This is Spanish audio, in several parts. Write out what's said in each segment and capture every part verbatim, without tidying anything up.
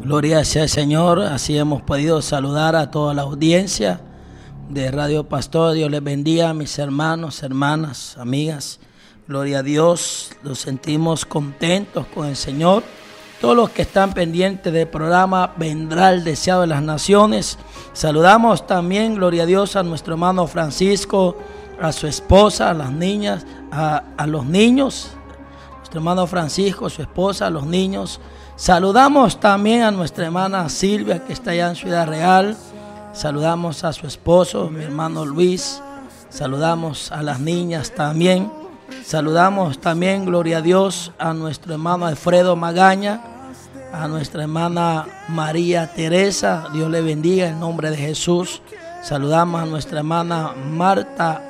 Gloria sea el Señor. Así hemos podido saludar a toda la audiencia de Radio Pastor. Dios les bendiga a mis hermanos, hermanas, amigas. Gloria a Dios. Nos sentimos contentos con el Señor. Todos los que están pendientes del programa Vendrá el Deseado de las Naciones. Saludamos también, gloria a Dios, a nuestro hermano Francisco, a su esposa, a las niñas, a, a los niños. Nuestro hermano Francisco, a su esposa, a los niños. Saludamos también a nuestra hermana Silvia, que está allá en Ciudad Real. Saludamos a su esposo, mi hermano Luis. Saludamos a las niñas también. Saludamos también, gloria a Dios, a nuestro hermano Alfredo Magaña, a nuestra hermana María Teresa. Dios le bendiga en nombre de Jesús. Saludamos a nuestra hermana Marta,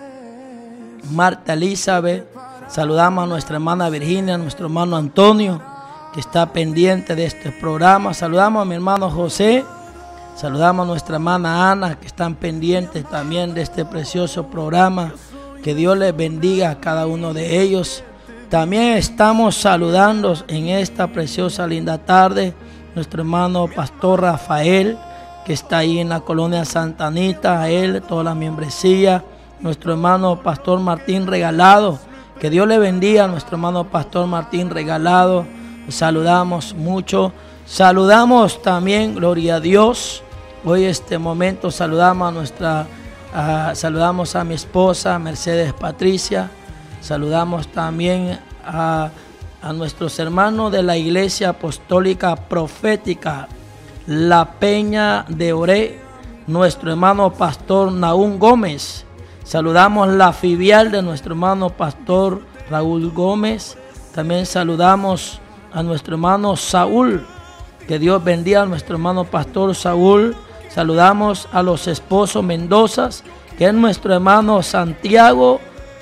Marta Elizabeth. Saludamos a nuestra hermana Virginia, a nuestro hermano Antonio, que está pendiente de este programa. Saludamos a mi hermano José. Saludamos a nuestra hermana Ana, que están pendientes también de este precioso programa. Que Dios les bendiga a cada uno de ellos. También estamos saludando en esta preciosa linda tarde nuestro hermano Pastor Rafael, que está ahí en la colonia Santa Anita, a él, toda la membresía. Nuestro hermano Pastor Martín Regalado, que Dios le bendiga a nuestro hermano Pastor Martín Regalado. Saludamos mucho. Saludamos también, gloria a Dios. Hoy este momento saludamos a nuestra uh, saludamos a mi esposa Mercedes Patricia. Saludamos también a, a nuestros hermanos de la Iglesia Apostólica Profética La Peña de Oré, nuestro hermano Pastor Naúm Gómez. Saludamos la filial de nuestro hermano Pastor Raúl Gómez. También saludamos a nuestro hermano Saúl, que Dios bendiga a nuestro hermano Pastor Saúl. Saludamos a los esposos Mendoza, que es nuestro hermano Santiago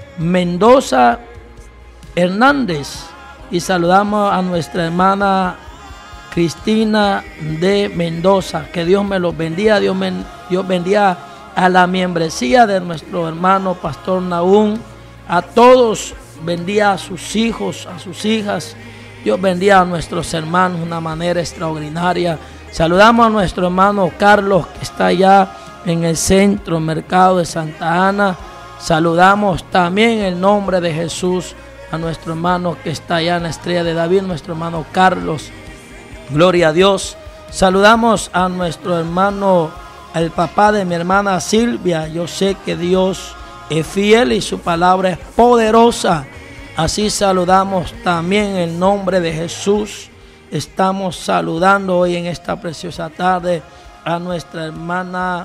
Mendoza Hernández, y saludamos a nuestra hermana Cristina de Mendoza. Que Dios me los bendiga. Dios, me, Dios bendiga a la membresía de nuestro hermano Pastor Naúm, a todos. Bendiga a sus hijos, a sus hijas. Dios bendiga a nuestros hermanos de una manera extraordinaria. Saludamos a nuestro hermano Carlos, que está allá en el centro mercado de Santa Ana. Saludamos también en el nombre de Jesús a nuestro hermano que está allá en la Estrella de David, nuestro hermano Carlos. Gloria a Dios. Saludamos a nuestro hermano, al papá de mi hermana Silvia. Yo sé que Dios es fiel y su palabra es poderosa. Así saludamos también en el nombre de Jesús. Estamos saludando hoy en esta preciosa tarde a nuestra hermana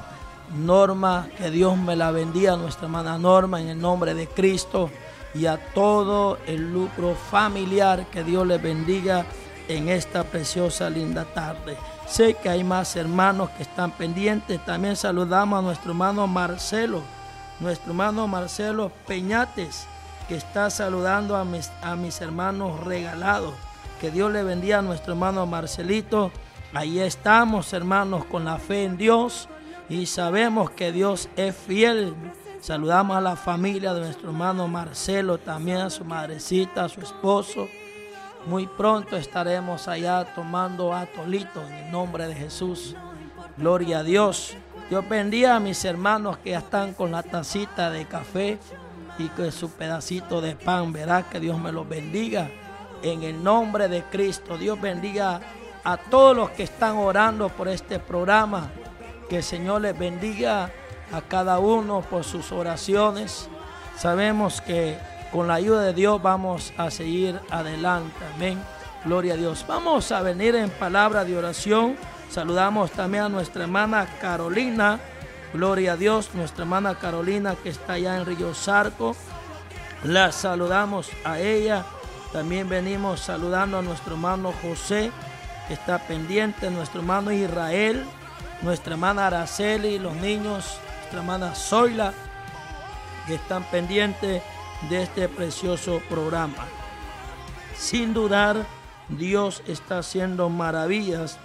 Norma. Que Dios me la bendiga, a nuestra hermana Norma, en el nombre de Cristo. Y a todo el lucro familiar, que Dios les bendiga en esta preciosa linda tarde. Sé que hay más hermanos que están pendientes. También saludamos a nuestro hermano Marcelo, nuestro hermano Marcelo Peñates, que está saludando a mis, a mis hermanos Regalados. Que Dios le bendiga a nuestro hermano Marcelito. Ahí estamos, hermanos, con la fe en Dios, y sabemos que Dios es fiel. Saludamos a la familia de nuestro hermano Marcelo, también a su madrecita, a su esposo. Muy pronto estaremos allá tomando atolito en el nombre de Jesús. Gloria a Dios. Dios bendiga a mis hermanos que ya están con la tacita de café y con su pedacito de pan. Verá, que Dios me los bendiga en el nombre de Cristo. Dios bendiga a todos los que están orando por este programa. Que el Señor les bendiga a cada uno por sus oraciones. Sabemos que con la ayuda de Dios vamos a seguir adelante. Amén. Gloria a Dios. Vamos a venir en palabra de oración. Saludamos también a nuestra hermana Carolina. Gloria a Dios. Nuestra hermana Carolina, que está allá en Río Sarco. La saludamos a ella. También venimos saludando a nuestro hermano José, que está pendiente. Nuestro hermano Israel. Nuestra hermana Araceli. Los niños. Nuestra hermana Zoila, que están pendientes de este precioso programa. Sin dudar, Dios está haciendo maravillas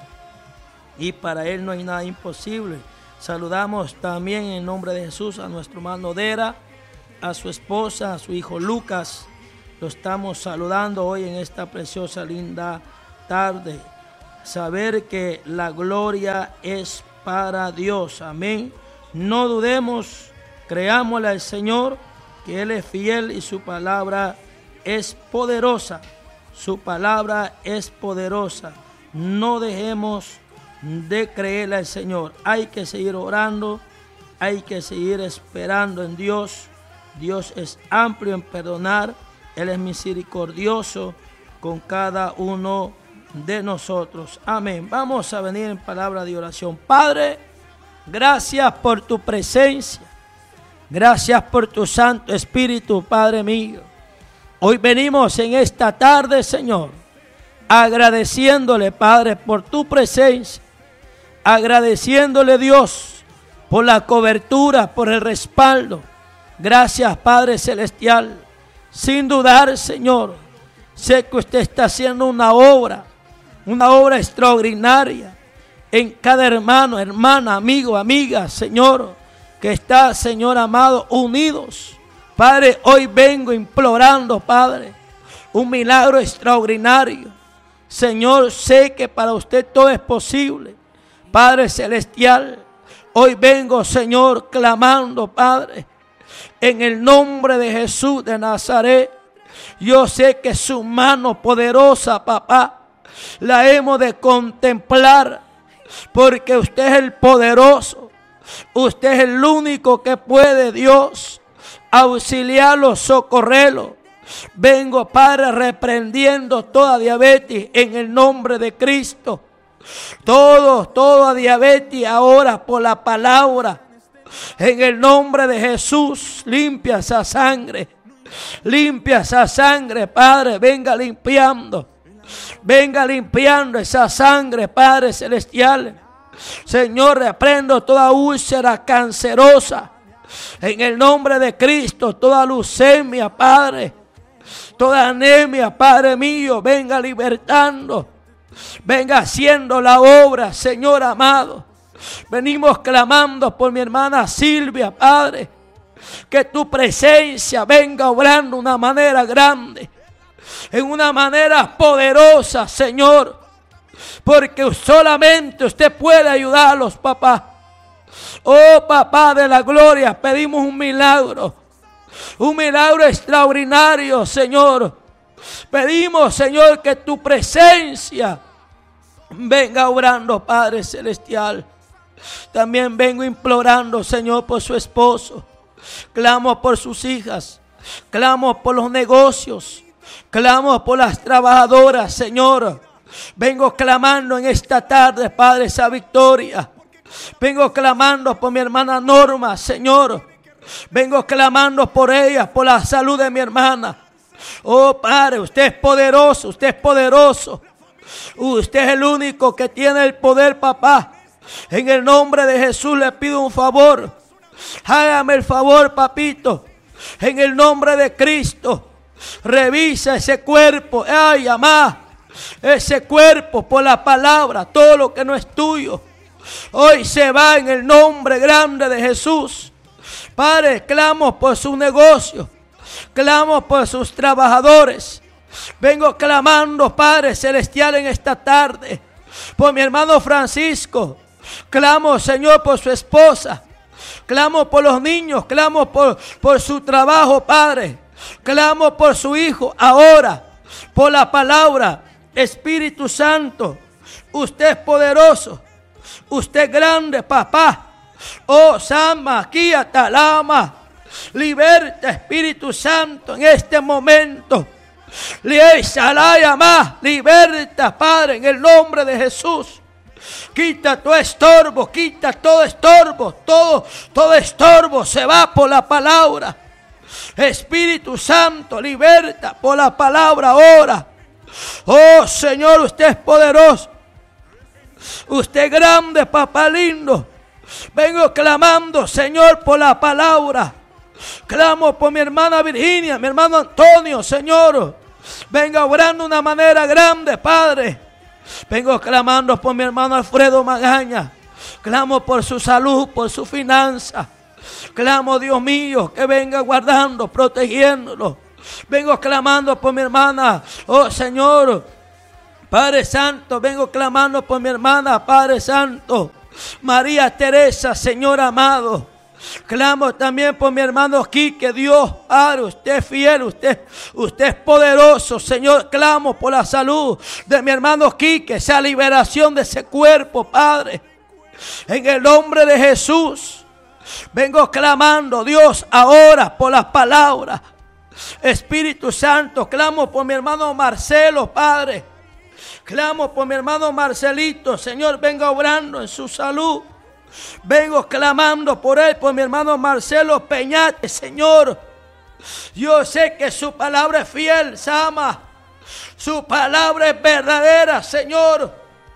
y para Él no hay nada imposible. Saludamos también en nombre de Jesús a nuestro hermano Dera, a su esposa, a su hijo Lucas. Lo estamos saludando hoy en esta preciosa linda tarde. saber que la gloria es para Dios. Amén. No dudemos, creámosle al Señor que Él es fiel y su palabra es poderosa. Su palabra es poderosa. No dejemos de creerle al Señor. Hay que seguir orando, hay que seguir esperando en Dios. Dios es amplio en perdonar, Él es misericordioso con cada uno de nosotros. Amén. Vamos a venir en palabra de oración. Padre, gracias por tu presencia. Gracias por tu Santo Espíritu, Padre mío. Hoy venimos en esta tarde, Señor, agradeciéndole, Padre, por tu presencia. Agradeciéndole, Dios, por la cobertura, por el respaldo. Gracias, Padre Celestial. Sin dudar, Señor, sé que usted está haciendo una obra, una obra extraordinaria en cada hermano, hermana, amigo, amiga, Señor, que está, Señor amado, unidos. Padre, hoy vengo implorando, Padre, un milagro extraordinario. Señor, sé que para usted todo es posible. Padre Celestial, hoy vengo, Señor, clamando, Padre, en el nombre de Jesús de Nazaret. Yo sé que su mano poderosa, papá, la hemos de contemplar, porque usted es el poderoso. Usted es el único que puede, Dios, auxiliarlo, socorrerlo. Vengo, Padre, reprendiendo toda diabetes en el nombre de Cristo. Todo, toda diabetes ahora por la palabra. En el nombre de Jesús, limpia esa sangre. Limpia esa sangre, Padre. Venga limpiando. Venga limpiando esa sangre, Padre Celestial. Señor, reprendo toda úlcera cancerosa. En el nombre de Cristo, toda leucemia, Padre. Toda anemia, Padre mío, venga libertando. Venga haciendo la obra, Señor amado. Venimos clamando por mi hermana Silvia, Padre. Que tu presencia venga obrando de una manera grande. En una manera poderosa, Señor. Porque solamente usted puede ayudarlos, papá. Oh, papá de la gloria, pedimos un milagro. Un milagro extraordinario, Señor. Pedimos, Señor, que tu presencia venga obrando, Padre Celestial. También vengo implorando, Señor, por su esposo. Clamo por sus hijas. Clamo por los negocios. Clamo por las trabajadoras, Señor. Vengo clamando en esta tarde, Padre, esa victoria. Vengo clamando por mi hermana Norma, Señor. Vengo clamando por ella, por la salud de mi hermana. Oh, Padre, usted es poderoso, usted es poderoso. Usted es el único que tiene el poder, papá. En el nombre de Jesús le pido un favor. Hágame el favor, papito. En el nombre de Cristo. Revisa ese cuerpo. Ay, amá. Ese cuerpo por la palabra. Todo lo que no es tuyo. Hoy se va en el nombre grande de Jesús. Padre, clamo por su negocio. Clamo por sus trabajadores. Vengo clamando, Padre Celestial, en esta tarde. Por mi hermano Francisco. Clamo, Señor, por su esposa. Clamo por los niños. Clamo por, por su trabajo, Padre. Clamo por su hijo. Ahora, por la palabra. Espíritu Santo, usted es poderoso. Usted es grande, papá. Oh, Sama, aquí Atalama. Liberta, Espíritu Santo, en este momento. Liberta, Padre, en el nombre de Jesús. Quita todo estorbo, quita todo estorbo, todo, todo estorbo se va por la palabra. Espíritu Santo, liberta por la palabra ahora. Oh, Señor, usted es poderoso. Usted es grande, papá lindo. Vengo clamando, Señor, por la palabra. Clamo por mi hermana Virginia, mi hermano Antonio, Señor. Venga obrando de una manera grande, Padre. Vengo clamando por mi hermano Alfredo Magaña. Clamo por su salud, por su finanza. Clamo, Dios mío, que venga guardando, protegiéndolo. Vengo clamando por mi hermana, oh Señor, Padre Santo, vengo clamando por mi hermana, Padre Santo, María Teresa, Señor amado. Clamo también por mi hermano Quique. Dios, Padre, usted es fiel, usted, usted es poderoso, Señor. Clamo por la salud de mi hermano Quique, esa liberación de ese cuerpo, Padre. En el nombre de Jesús, vengo clamando, Dios, ahora por las palabras. Espíritu Santo, clamo por mi hermano Marcelo, Padre. Clamo por mi hermano Marcelito, Señor, venga obrando en su salud. Vengo clamando por él, por mi hermano Marcelo Peñate, Señor. Yo sé que su palabra es fiel, Sama. Su palabra es verdadera, Señor.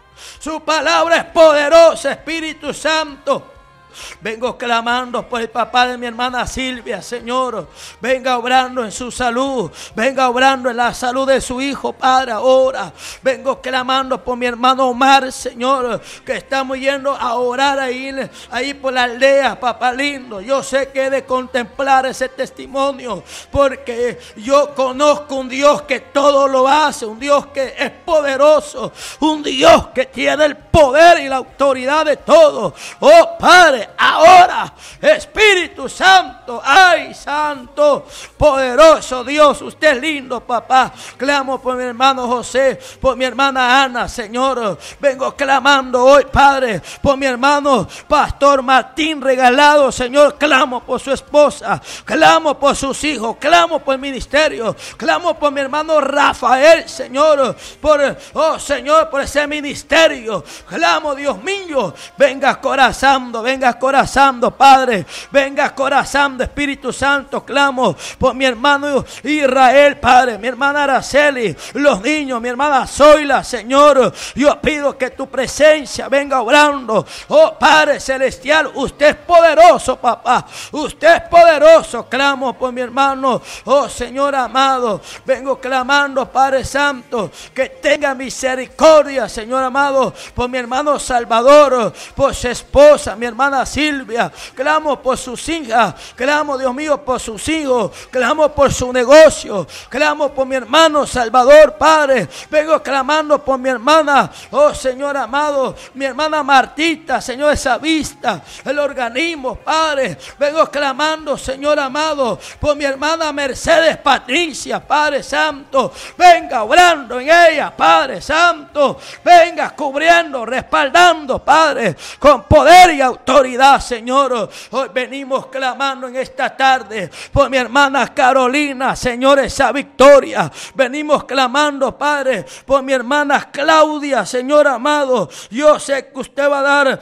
Su palabra es poderosa, Espíritu Santo. Vengo clamando por el papá de mi hermana Silvia, Señor. Venga obrando en su salud. Venga obrando en la salud de su hijo, Padre, ahora. Vengo clamando por mi hermano Omar, Señor, que estamos yendo a orar ahí, ahí por la aldea, papá lindo. Yo sé que he de contemplar ese testimonio, porque yo conozco un Dios que todo lo hace, un Dios que es poderoso, un Dios que tiene el poder y la autoridad de todo. Oh, Padre, ahora, Espíritu Santo, ay, Santo, poderoso Dios, usted es lindo, papá. Clamo por mi hermano José, por mi hermana Ana, Señor. Vengo clamando hoy, Padre, por mi hermano Pastor Martín Regalado, Señor. Clamo por su esposa, clamo por sus hijos, clamo por el ministerio, clamo por mi hermano Rafael, Señor, por, oh Señor, por ese ministerio. Clamo, Dios mío, venga corazando, venga corazando, Padre, venga corazando, Espíritu Santo. Clamo por mi hermano Israel, Padre, mi hermana Araceli, los niños, mi hermana Zoila, Señor. Yo pido que tu presencia venga obrando. Oh, Padre celestial, usted es poderoso, papá, usted es poderoso. Clamo por mi hermano, oh Señor amado, vengo clamando, Padre Santo, que tenga misericordia, Señor amado, por mi hermano Salvador, por su esposa, mi hermana Silvia. Clamo por sus hijas, clamo, Dios mío, por sus hijos, clamo por su negocio, clamo por mi hermano Salvador, Padre. Vengo clamando por mi hermana, oh Señor amado, mi hermana Martita, Señor, esa vista, el organismo, Padre. Vengo clamando, Señor amado, por mi hermana Mercedes Patricia, Padre Santo. Venga obrando en ella, Padre Santo. Venga cubriendo, respaldando, Padre, con poder y autoridad, Señor. Hoy venimos clamando en esta tarde por mi hermana Carolina, Señor, esa victoria. Venimos clamando, Padre, por mi hermana Claudia, Señor amado. Yo sé que usted va a dar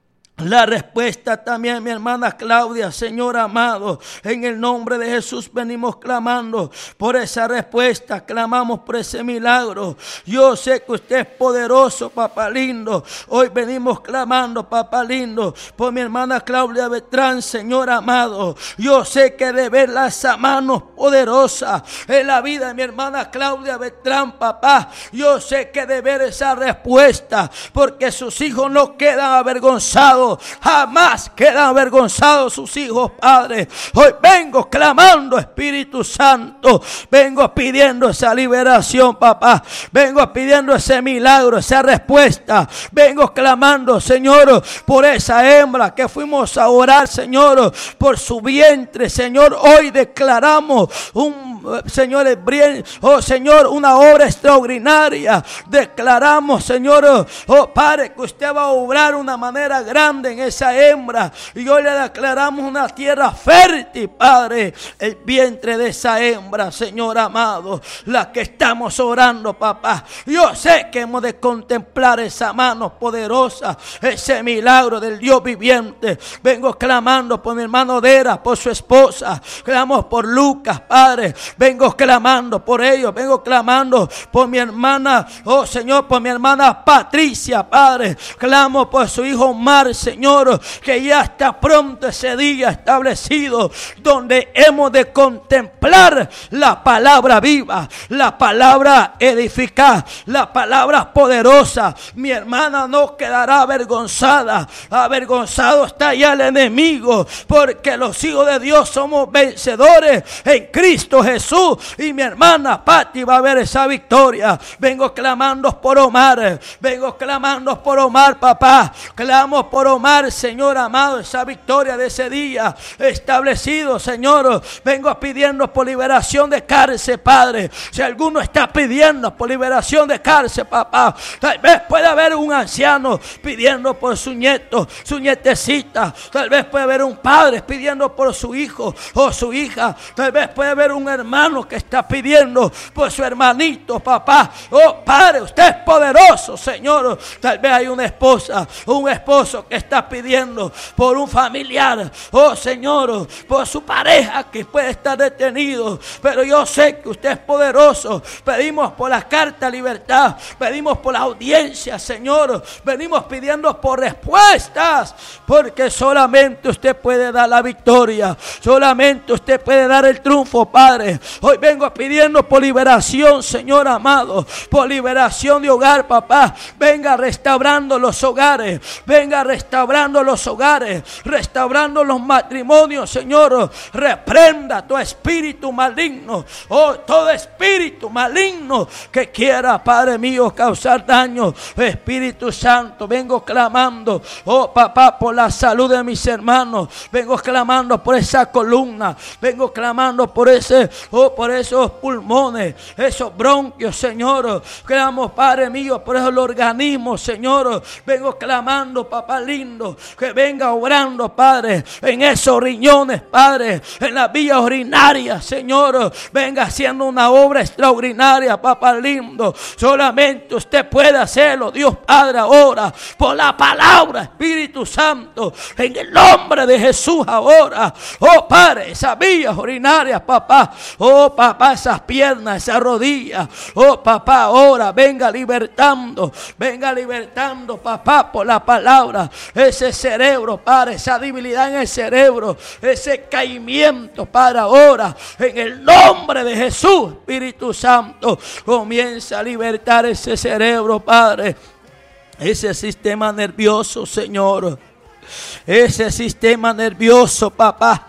la respuesta también, mi hermana Claudia, Señor amado. En el nombre de Jesús venimos clamando por esa respuesta. Clamamos por ese milagro. Yo sé que usted es poderoso, papá lindo. Hoy venimos clamando, papá lindo, por mi hermana Claudia Beltrán, Señor amado. Yo sé que de verla esa mano poderosa en la vida de mi hermana Claudia Beltrán, papá, yo sé que de ver esa respuesta, porque sus hijos no quedan avergonzados. Jamás quedan avergonzados sus hijos, Padre. Hoy vengo clamando, Espíritu Santo. Vengo pidiendo esa liberación, papá. Vengo pidiendo ese milagro, esa respuesta. Vengo clamando, Señor, por esa hembra que fuimos a orar, Señor, por su vientre, Señor. Hoy declaramos un, Señor, oh Señor, una obra extraordinaria. Declaramos, Señor, oh Padre, que usted va a obrar una manera grande en esa hembra, y hoy le declaramos una tierra fértil, Padre, el vientre de esa hembra, Señor amado, la que estamos orando, papá. Yo sé que hemos de contemplar esa mano poderosa, ese milagro del Dios viviente. Vengo clamando por mi hermano Dera, por su esposa. Clamo por Lucas, Padre. Vengo clamando por ellos. Vengo clamando por mi hermana, oh Señor, por mi hermana Patricia, Padre. Clamo por su hijo Omar, Señor, que ya está pronto ese día establecido donde hemos de contemplar la palabra viva, la palabra edificada, la palabra poderosa. Mi hermana no quedará avergonzada. Avergonzado está ya el enemigo, porque los hijos de Dios somos vencedores en Cristo Jesús. Jesús. Y mi hermana Patti va a ver esa victoria. Vengo clamando por Omar. Vengo clamando por Omar, papá. Clamo por Omar, Señor amado, esa victoria de ese día establecido, Señor. Vengo pidiendo por liberación de cárcel, Padre. Si alguno está pidiendo por liberación de cárcel, papá, tal vez puede haber un anciano pidiendo por su nieto, su nietecita. Tal vez puede haber un padre pidiendo por su hijo o su hija. Tal vez puede haber un hermano que está pidiendo por su hermanito, papá. Oh, Padre, usted es poderoso, Señor. Tal vez hay una esposa, un esposo que está pidiendo por un familiar. Oh, Señor, por su pareja que puede estar detenido. Pero yo sé que usted es poderoso. Pedimos por la carta de libertad. Pedimos por la audiencia, Señor. Venimos pidiendo por respuestas. Porque solamente usted puede dar la victoria. Solamente usted puede dar el triunfo, Padre. Hoy vengo pidiendo por liberación, Señor amado. Por liberación de hogar, papá. Venga restaurando los hogares. Venga restaurando los hogares. Restaurando los matrimonios, Señor. Reprenda tu espíritu maligno. Oh, todo espíritu maligno que quiera, Padre mío, causar daño. Espíritu Santo, vengo clamando, oh papá, por la salud de mis hermanos. Vengo clamando por esa columna. Vengo clamando por ese, oh, por esos pulmones, esos bronquios, Señor. Clamo, Padre mío, por esos organismos, Señor. Vengo clamando, papá lindo, que venga obrando, Padre, en esos riñones, Padre, en las vías urinarias, Señor. Venga haciendo una obra extraordinaria, papá lindo. Solamente usted puede hacerlo, Dios Padre, ahora, por la palabra, Espíritu Santo, en el nombre de Jesús ahora. Oh, Padre, esas vías urinarias, papá. Oh, papá, esas piernas, esas rodillas. Oh, papá, ahora venga libertando, venga libertando, papá, por la palabra. Ese cerebro, Padre, esa debilidad en el cerebro, ese caimiento, Padre, ahora, en el nombre de Jesús, Espíritu Santo, comienza a libertar ese cerebro, Padre, ese sistema nervioso, Señor, ese sistema nervioso, papá.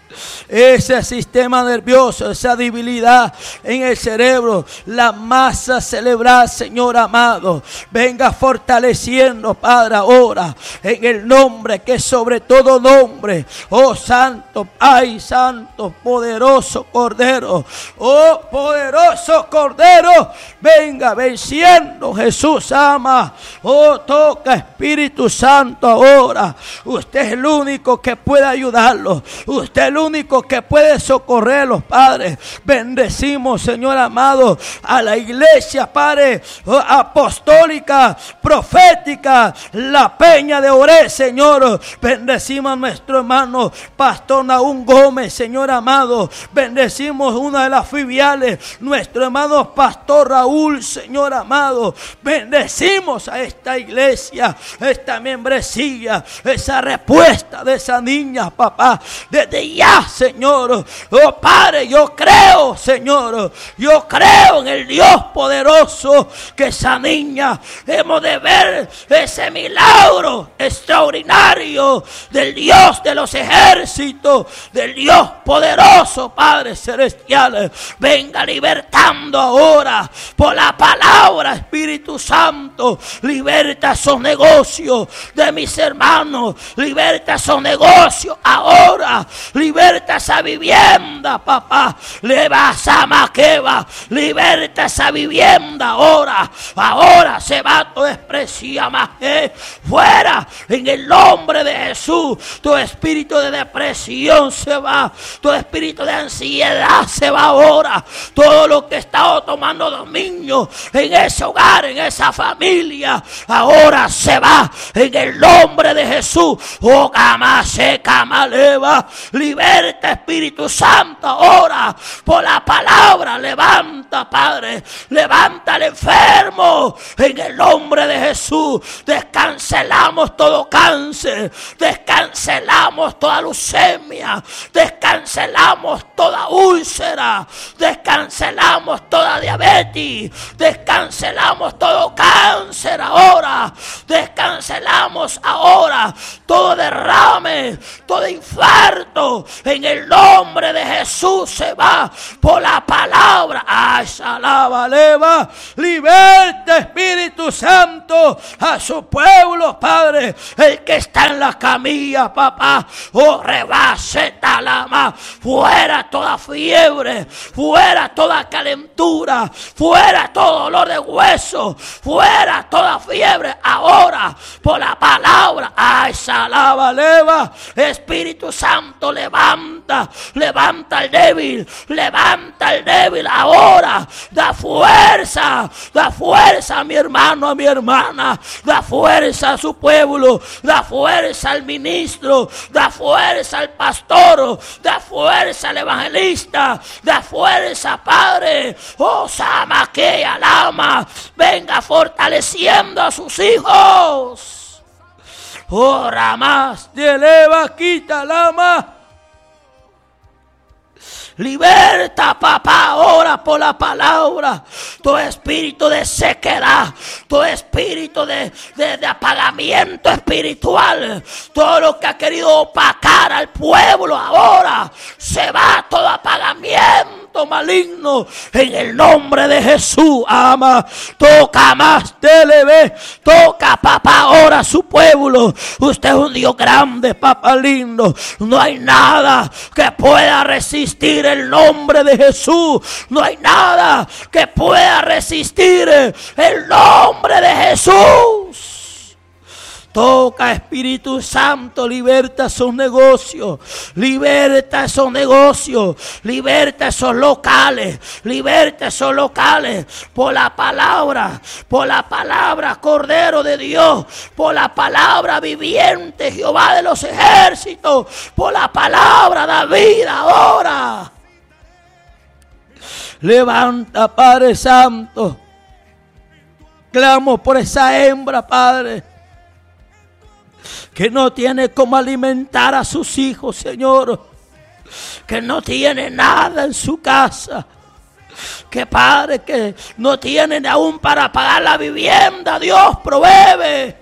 Ese sistema nervioso, esa debilidad en el cerebro, la masa cerebral, Señor amado, venga fortaleciendo, Padre, ahora, en el nombre que es sobre todo nombre. Oh, santo, ay, santo, poderoso Cordero, oh, poderoso Cordero, venga venciendo, Jesús ama. Oh, toca, Espíritu Santo, ahora. Usted es el único que puede ayudarlo. Usted es el único que puede socorrerlos, Padre. Bendecimos, Señor amado, a la iglesia, Padre, apostólica, profética, la Peña de Oré, Señor. Bendecimos a nuestro hermano Pastor Nahum Gómez, Señor amado. Bendecimos una de las filiales, nuestro hermano Pastor Raúl, Señor amado. Bendecimos a esta iglesia, esta membresía, esa respuesta de esa niña, papá, desde ya, Señor. Oh, Padre, yo creo, Señor, yo creo en el Dios poderoso, que esa niña hemos de ver ese milagro extraordinario del Dios de los ejércitos, del Dios poderoso, Padre celestial. Venga libertando ahora por la palabra, Espíritu Santo. Liberta esos negocios de mis hermanos, liberta esos negocios ahora, liberta esa vivienda, papá. Le vas a Maqueba, liberta esa vivienda ahora. Ahora se va tu expresión más fuera en el nombre de Jesús. Tu espíritu de depresión se va, tu espíritu de ansiedad se va ahora. Todo lo que estaba tomando dominio en ese hogar, en esa familia, ahora se va en el nombre de Jesús. Oh, Gamase, Camaleva, liberta, Espíritu Santo, ahora por la palabra. Levanta, Padre, levanta al enfermo en el nombre de Jesús. Descancelamos todo cáncer, descancelamos toda leucemia, descancelamos toda úlcera, descancelamos toda diabetes, descancelamos todo cáncer ahora, descancelamos atamos ahora todo derrame, todo infarto. En el nombre de Jesús se va por la palabra. ¡Ay, alaba, leva! Liberta, Espíritu Santo, a su pueblo, Padre. El que está en la camilla, papá. Oh, rebase talama. Fuera toda fiebre, fuera toda calentura, fuera todo dolor de hueso, fuera toda fiebre. Ahora, por la palabra. ¡Ay, salaba, leva! Espíritu Santo, levanta, levanta al débil, levanta al débil ahora. Da fuerza, da fuerza a mi hermano, a mi hermana. Da fuerza a su pueblo, da fuerza al ministro, da fuerza al pastor, da fuerza al evangelista, da fuerza, Padre. Oh, Sama, que alama, venga fortaleciendo a sus hijos. Oh, Ramás, te eleva, quita lama. Liberta, papá, ahora por la palabra. Tu espíritu de sequedad, tu espíritu de, de, de apagamiento espiritual, todo lo que ha querido opacar al pueblo ahora, se va todo apagamiento maligno en el nombre de Jesús. Ama, toca más, televe, toca, papá, ahora a su pueblo. Usted es un Dios grande, papá lindo. No hay nada que pueda resistir el nombre de Jesús. No hay nada que pueda resistir el nombre de Jesús. Toca, Espíritu Santo, liberta esos negocios, liberta esos negocios, liberta esos locales, liberta esos locales por la palabra, por la palabra, Cordero de Dios, por la palabra viviente, Jehová de los ejércitos, por la palabra, David, ahora. Levanta, Padre Santo, clamo por esa hembra, Padre, que no tiene cómo alimentar a sus hijos, Señor, que no tiene nada en su casa, que Padre, que no tienen aún para pagar la vivienda. Dios, provee,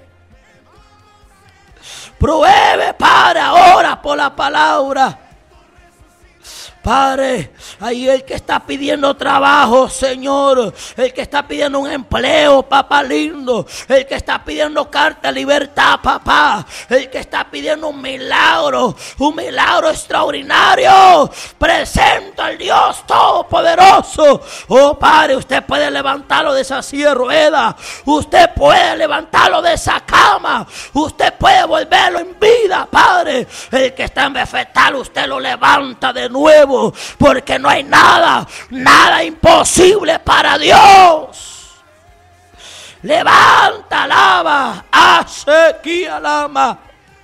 provee, Padre, ahora por la palabra. Padre, ahí el que está pidiendo trabajo, Señor, el que está pidiendo un empleo, papá lindo, el que está pidiendo carta de libertad, papá, el que está pidiendo un milagro, un milagro extraordinario, presento al Dios Todopoderoso. Oh, Padre, usted puede levantarlo de esa silla de ruedas, usted puede levantarlo de esa cama, usted puede volverlo en vida, Padre. El que está en vegetal, usted lo levanta de nuevo, porque no hay nada, nada imposible para Dios. Levanta, alaba, hace aquí, alama.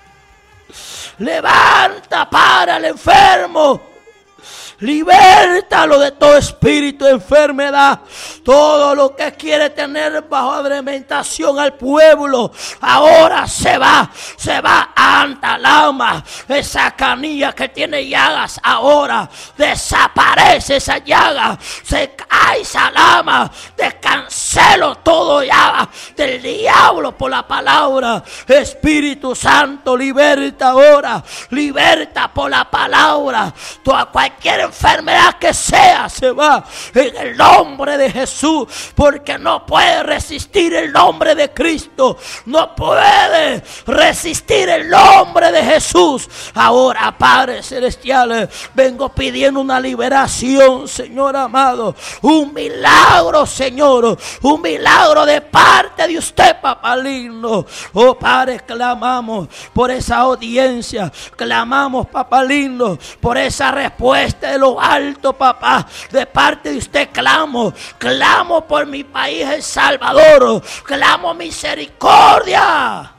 Levanta para el enfermo. Libértalo de todo espíritu de enfermedad. Todo lo que quiere tener bajo alimentación al pueblo, ahora se va, se va anta lama. Esa canilla que tiene llagas, ahora desaparece esa llaga. Se cae esa lama. Descancelo todo llaga del diablo por la palabra. Espíritu Santo, liberta ahora. Liberta por la palabra. Toda cualquier enfermedad que sea, se va en el nombre de Jesús, porque no puede resistir el nombre de Cristo, no puede resistir el nombre de Jesús. Ahora, Padre Celestial, vengo pidiendo una liberación, Señor amado, un milagro, Señor, un milagro de parte de usted, papá lindo. Oh, Padre, clamamos por esa audiencia, clamamos, papá lindo, por esa respuesta de lo alto, papá, de parte de usted. Clamo, clamo por mi país, El Salvador, clamo misericordia,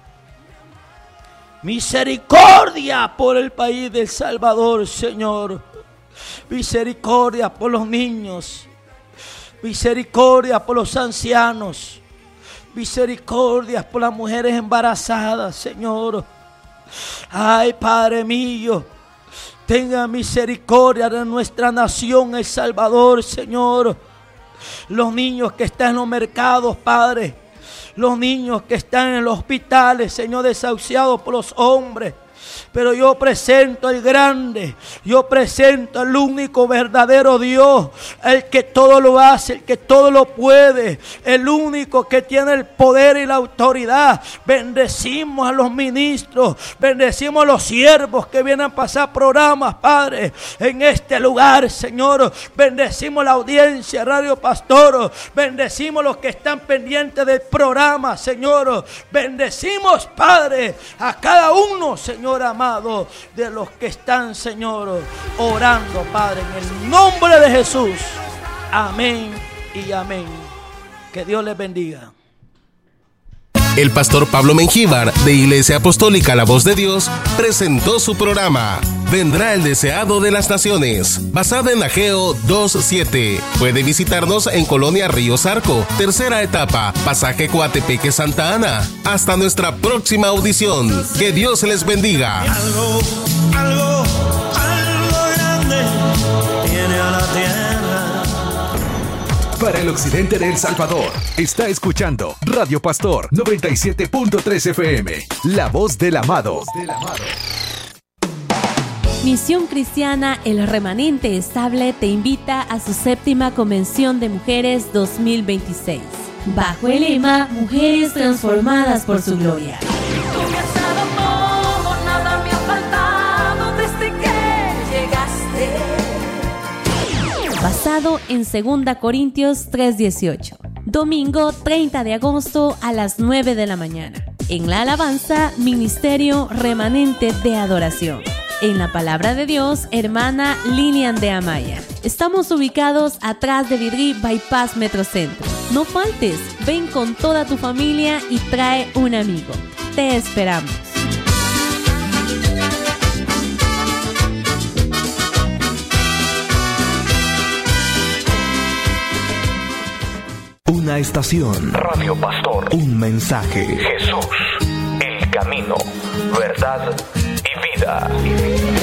misericordia por el país de El Salvador, Señor, misericordia por los niños, misericordia por los ancianos, misericordia por las mujeres embarazadas, Señor. Ay, Padre mío, tenga misericordia de nuestra nación, El Salvador, Señor. Los niños que están en los mercados, Padre, los niños que están en los hospitales, Señor, desahuciados por los hombres. Pero yo presento al grande, yo presento al único verdadero Dios, el que todo lo hace, el que todo lo puede, el único que tiene el poder y la autoridad. Bendecimos a los ministros, bendecimos a los siervos que vienen a pasar programas, Padre, en este lugar, Señor. Bendecimos la audiencia, Radio Pastor, bendecimos los que están pendientes del programa, Señor. Bendecimos, Padre, a cada uno, Señor amado, de los que están, Señor, orando, Padre, en el nombre de Jesús. Amén y amén. Que Dios les bendiga. El pastor Pablo Mengíbar, de Iglesia Apostólica La Voz de Dios, presentó su programa Vendrá el Deseado de las Naciones, basado en Ageo dos siete. Puede visitarnos en Colonia Ríos Arco, tercera etapa, pasaje Coatepeque Santa Ana. Hasta nuestra próxima audición. Que Dios les bendiga. Algo, algo, algo grande tiene a la tierra. Para el occidente de El Salvador, está escuchando Radio Pastor noventa y siete punto tres F M, La Voz del Amado. Misión Cristiana El Remanente Estable te invita a su séptima Convención de Mujeres dos mil veintiséis, bajo el lema Mujeres Transformadas por su Gloria. Tú me has dado todo, nada me ha faltado desde que llegaste. Basado en segunda Corintios tres dieciocho. Domingo treinta de agosto a las nueve de la mañana. En la alabanza, Ministerio Remanente de Adoración. En la palabra de Dios, hermana Lilian de Amaya. Estamos ubicados atrás de Vidrí Bypass Metrocentro. No faltes, ven con toda tu familia y trae un amigo. Te esperamos. Una estación. Radio Pastor. Un mensaje. Jesús, el camino, verdad y vida.